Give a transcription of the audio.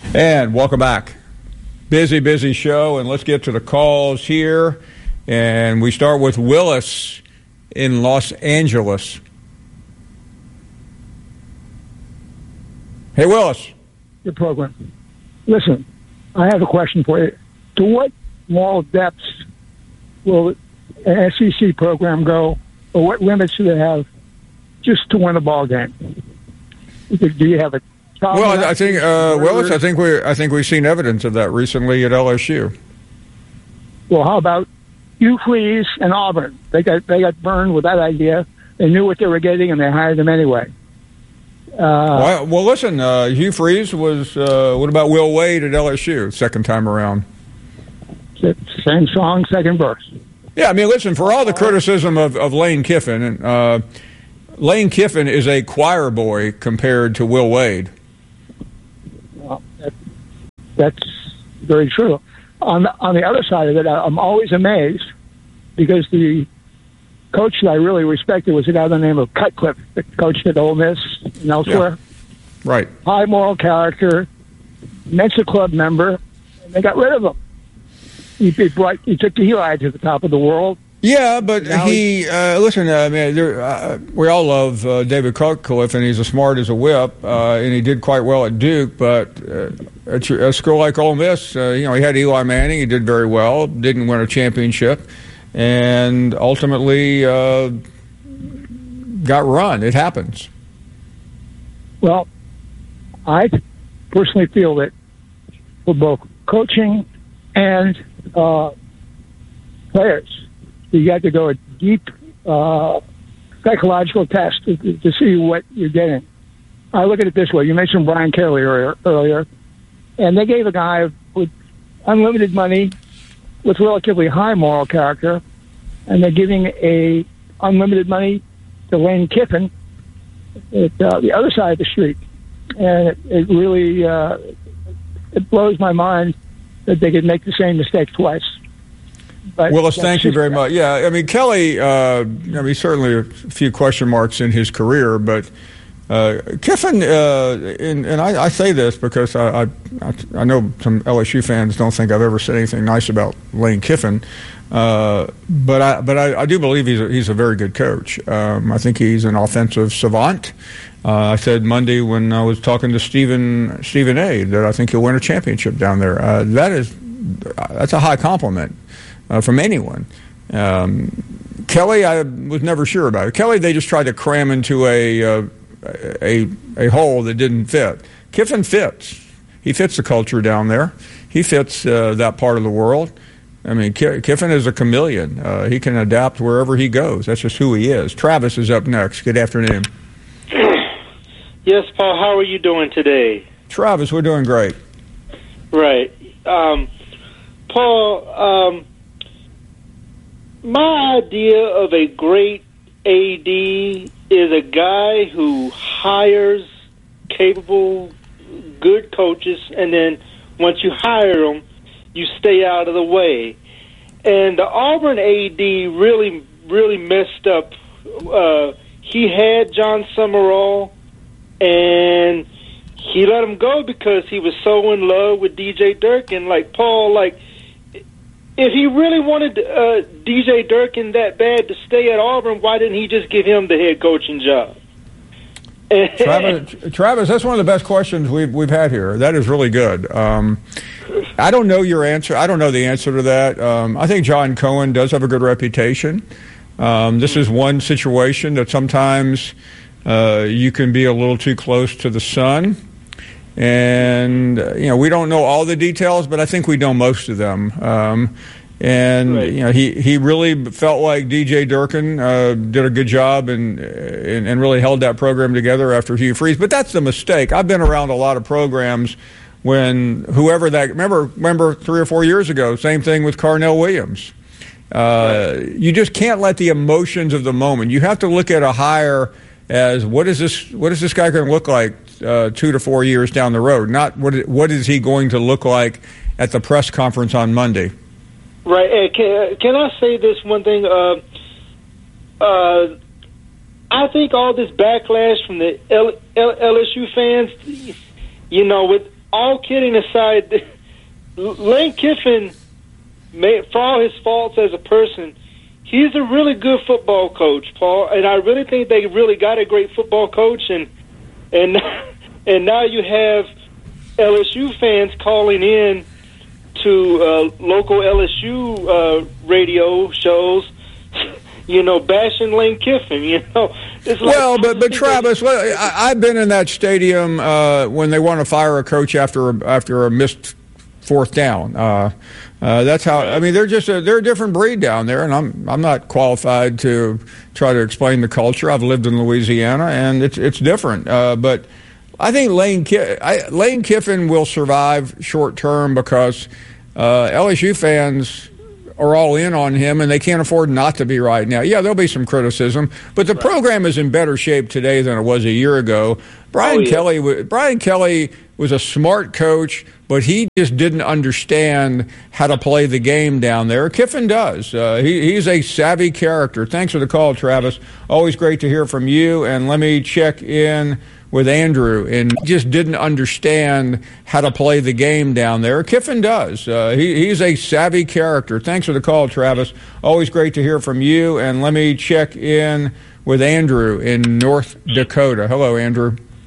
And welcome back. Busy show, and let's get to the calls here. And we start with Willis in Los Angeles. Hey, Willis. Your program. Listen, I have a question for you. To what moral depths will an SEC program go, or what limits do they have just to win a ball game? Do you have a problem? Well, I think Willis, I think we've seen evidence of that recently at LSU. Well, how about Hugh Freeze and Auburn? They got burned with that idea. They knew what they were getting, and they hired them anyway. Well, listen, Hugh Freeze was. What about Will Wade at LSU? Second time around. Same song, second verse. Yeah, I mean, listen, for all the criticism of Lane Kiffin, Lane Kiffin is a choir boy compared to Will Wade. Well, that's very true. On the other side of it, I'm always amazed because the coach that I really respected was a guy by the name of Cutcliffe, that coached at Ole Miss and elsewhere. Yeah. Right. High moral character, Mensa Club member, and they got rid of him. He took the Eli to the top of the world. Yeah, but listen, we all love David Cutcliffe, and he's as smart as a whip, and he did quite well at Duke, but at a school like Ole Miss, he had Eli Manning, he did very well, didn't win a championship, and ultimately got run. It happens. Well, I personally feel that for both coaching and players, you got to go a deep psychological test to see what you're getting. I look at it this way. You mentioned Brian Kelly earlier, and they gave a guy with unlimited money with relatively high moral character, and they're giving unlimited money to Lane Kiffin at the other side of the street. And it really it blows my mind that they could make the same mistake twice. But Willis, thank you very much. Yeah, I mean, Kelly, certainly a few question marks in his career, but Kiffin, and I say this because I know some LSU fans don't think I've ever said anything nice about Lane Kiffin, but I do believe he's a very good coach. I think he's an offensive savant. I said Monday when I was talking to Stephen A. that I think he'll win a championship down there. That's a high compliment from anyone. Kelly, I was never sure about it. Kelly, they just tried to cram into a hole that didn't fit. Kiffin fits. He fits the culture down there. He fits that part of the world. I mean, Kiffin is a chameleon. He can adapt wherever he goes. That's just who he is. Travis is up next. Good afternoon. Yes, Paul, how are you doing today? Travis, we're doing great. Right. Paul, my idea of a great AD is a guy who hires capable, good coaches, and then once you hire them, you stay out of the way. And the Auburn AD really messed up. He had John Summerall, and he let him go because he was so in love with DJ Durkin. Like, Paul, if he really wanted DJ Durkin that bad to stay at Auburn, why didn't he just give him the head coaching job? Travis, that's one of the best questions we've had here. That is really good. I don't know your answer. I don't know the answer to that. I think John Cohen does have a good reputation. This is one situation that sometimes you can be a little too close to the sun. And, we don't know all the details, but I think we know most of them. Right. He really felt like DJ Durkin did a good job and really held that program together after Hugh Freeze. But that's the mistake. I've been around a lot of programs when remember 3 or 4 years ago, same thing with Carnell Williams. You just can't let the emotions of the moment. You have to look at a hire as what is this guy going to look like 2 to 4 years down the road, not what is he going to look like at the press conference on Monday. Right. Can I say this one thing? I think all this backlash from the LSU fans, all kidding aside, Lane Kiffin, for all his faults as a person, he's a really good football coach, Paul. And I really think they really got a great football coach. And now you have LSU fans calling in to local LSU radio shows, bashing Lane Kiffin. It's like, well, but Travis, I've been in that stadium when they want to fire a coach after a missed fourth down. That's how. I mean, they're a different breed down there, and I'm not qualified to try to explain the culture. I've lived in Louisiana, and it's different. But I think Lane Kiffin will survive short term because LSU fans are all in on him, and they can't afford not to be right now. Yeah, there'll be some criticism, but the program is in better shape today than it was a year ago. Brian Kelly was a smart coach, but he just didn't understand how to play the game down there. Kiffin does. He's a savvy character. Thanks for the call, Travis. Always great to hear from you, and let me check in with Andrew, and just didn't understand how to play the game down there. Kiffin does. He's a savvy character. Thanks for the call, Travis. Always great to hear from you, and let me check in with Andrew in North Dakota. Hello, Andrew.